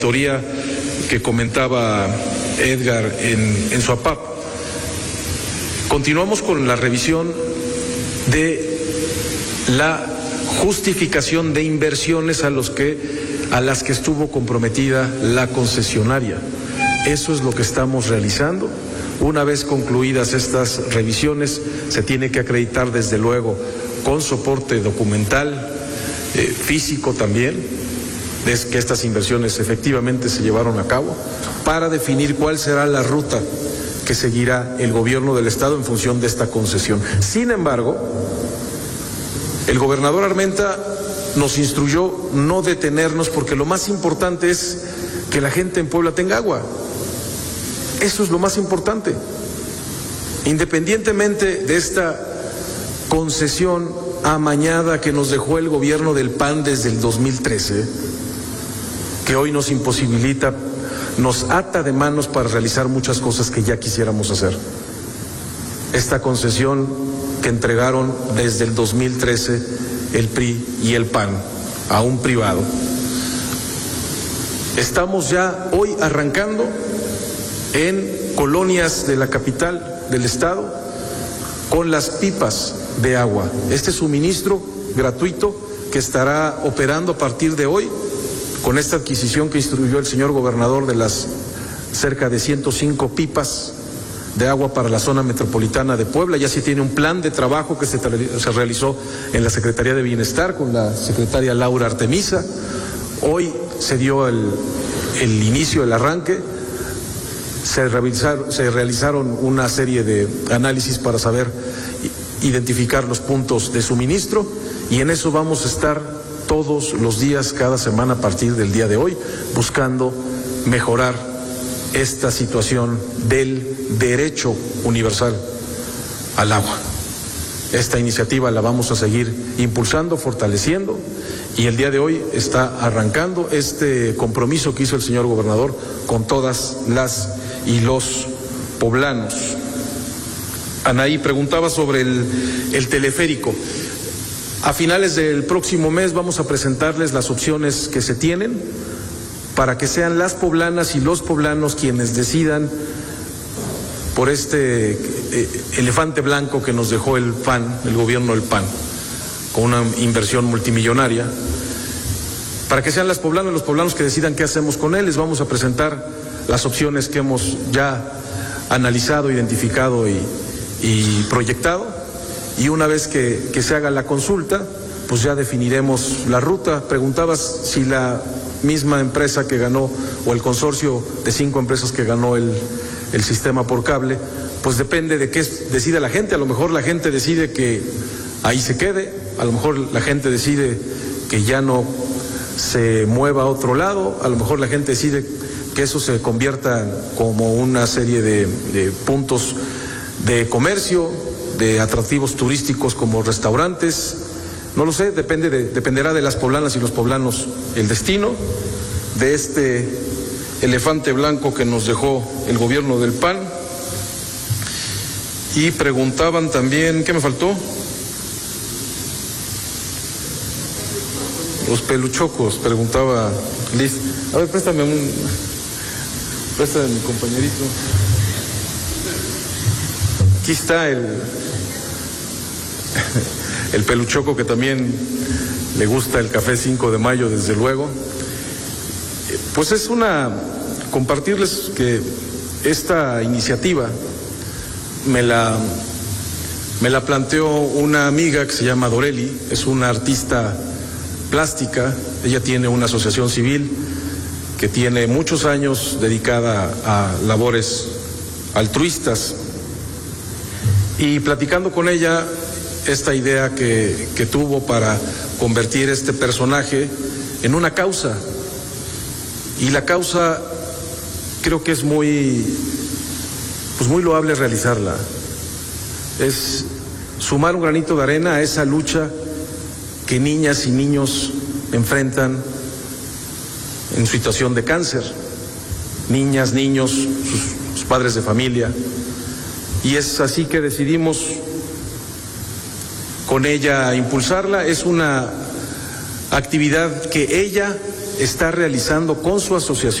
auditoría que comentaba Edgar en su APAP. Continuamos con la revisión de la justificación de inversiones a las que estuvo comprometida la concesionaria. Eso es lo que estamos realizando. Una vez concluidas estas revisiones, se tiene que acreditar desde luego con soporte documental, físico también, es que estas inversiones efectivamente se llevaron a cabo, para definir cuál será la ruta que seguirá el gobierno del Estado en función de esta concesión. Sin embargo, el gobernador Armenta nos instruyó no detenernos, porque lo más importante es que la gente en Puebla tenga agua. Eso es lo más importante. Independientemente de esta concesión amañada que nos dejó el gobierno del PAN desde el 2013, que hoy nos imposibilita, nos ata de manos para realizar muchas cosas que ya quisiéramos hacer. Esta concesión que entregaron desde el 2013 el PRI y el PAN a un privado. Estamos ya hoy arrancando en colonias de la capital del estado con las pipas de agua. Este suministro gratuito que estará operando a partir de hoy, con esta adquisición que instruyó el señor gobernador de las cerca de 105 pipas de agua para la zona metropolitana de Puebla. Ya se tiene un plan de trabajo que se realizó en la Secretaría de Bienestar con la secretaria Laura Artemisa. Hoy se dio el inicio, el arranque. Se realizaron una serie de análisis para saber identificar los puntos de suministro, y en eso vamos a estar todos los días, cada semana a partir del día de hoy, buscando mejorar esta situación del derecho universal al agua. Esta iniciativa la vamos a seguir impulsando, fortaleciendo, y el día de hoy está arrancando este compromiso que hizo el señor gobernador con todas las y los poblanos. Anaí preguntaba sobre el teleférico. A finales del próximo mes vamos a presentarles las opciones que se tienen para que sean las poblanas y los poblanos quienes decidan por este elefante blanco que nos dejó el PAN, el gobierno del PAN, con una inversión multimillonaria, para que sean las poblanas y los poblanos que decidan qué hacemos con él. Les vamos a presentar las opciones que hemos ya analizado, identificado y proyectado. Y una vez que se haga la consulta, pues ya definiremos la ruta. Preguntabas si la misma empresa que ganó, o el consorcio de 5 empresas que ganó el sistema por cable, pues depende de qué decida la gente. A lo mejor la gente decide que ahí se quede, a lo mejor la gente decide que ya no se mueva a otro lado, a lo mejor la gente decide que eso se convierta como una serie de puntos de comercio, de atractivos turísticos como restaurantes. No lo sé, dependerá de las poblanas y los poblanos el destino de este elefante blanco que nos dejó el gobierno del PAN. Y preguntaban también, ¿qué me faltó? Los peluchocos, preguntaba Liz. A ver, préstame mi compañerito. Aquí está el peluchoco, que también le gusta el café 5 de mayo, desde luego. Pues es compartirles que esta iniciativa me la planteó una amiga que se llama Doreli, es una artista plástica. Ella tiene una asociación civil que tiene muchos años dedicada a labores altruistas, y platicando con ella esta idea que tuvo para convertir este personaje en una causa, y la causa creo que es muy loable realizarla, es sumar un granito de arena a esa lucha que niñas y niños enfrentan en situación de cáncer, niñas, niños, sus padres de familia. Y es así que decidimos con ella impulsarla. Es una actividad que ella está realizando con su asociación